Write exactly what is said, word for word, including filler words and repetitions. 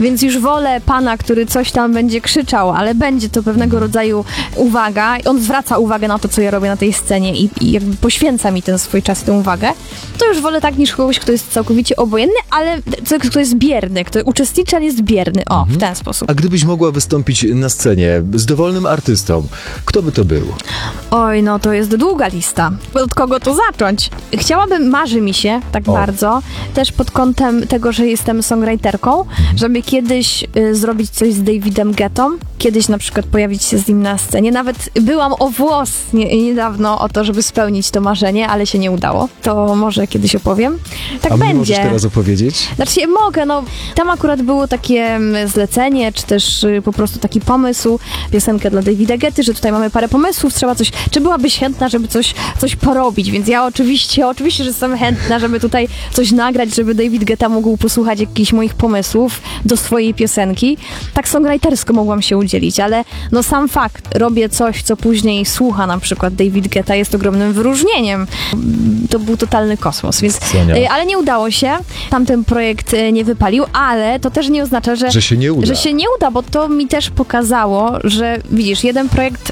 więc już wolę pana, który coś tam będzie krzyczał, ale będzie to pewnego rodzaju uwaga. On zwraca uwagę na to, co ja robię na tej scenie i, i jakby poświęca mi ten swój czas i tę uwagę. To już wolę tak niż kogoś, kto jest całkowicie obojętny, ale kto jest bierny, kto uczestniczy, ale jest bierny. O, mhm. w ten sposób. A gdybyś mogła wystąpić na scenie z dowolnym artystą, kto by to był? Oj, no to jest długa lista. Od kogo to zacząć? Chciałabym, marzy mi się tak o. bardzo, też pod kątem tego, że jestem songwriterką, mhm. żeby kiedyś y, zrobić coś z Davidem Guettą, kiedyś na przykład pojawić się z nim na scenie. Nawet byłam o włos nie, niedawno o to, żeby spełnić to marzenie, ale się nie udało. To może kiedyś opowiem. Tak A będzie. możesz teraz opowiedzieć? Znaczy, mogę, no tam akurat było takie zlecenie, czy też y, po prostu taki pomysł, piosenkę dla Davida Guetty, że tutaj mamy parę pomysłów, trzeba coś, czy byłabyś chętna, żeby coś, coś porobić, więc ja oczywiście, oczywiście, że jestem chętna, żeby tutaj coś nagrać, żeby David Guetta mógł posłuchać jakichś moich pomysłów do swojej piosenki. Tak songwritersko mogłam się udzielić, ale no sam fakt, robię coś, co później słucha na przykład David Guetta, jest ogromnym wyróżnieniem. To był totalny kosmos, więc, Wspaniale. ale nie udało się, tamten projekt nie wypalił, ale to też nie oznacza, że, że się nie uda. że się nie uda, bo to mi też pokazało, że widzisz, jeden projekt